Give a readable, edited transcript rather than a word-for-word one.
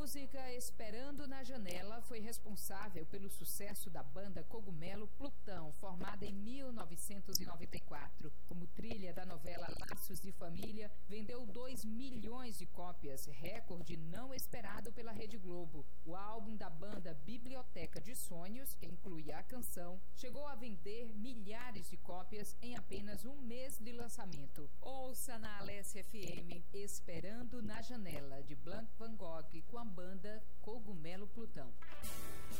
música Esperando na Janela foi responsável pelo sucesso da banda Cogumelo Plutão, formada em 1994. Como trilha da novela Laços de Família, vendeu 2 milhões de cópias, recorde não esperado pela Rede Globo. O álbum da banda Biblioteca de Sonhos, que incluía a canção, chegou a vender milhares de cópias em apenas um mês de lançamento. Ouça na Alessia FM Esperando na Janela, de Blanc Van Gogh, com a banda Cogumelo Plutão.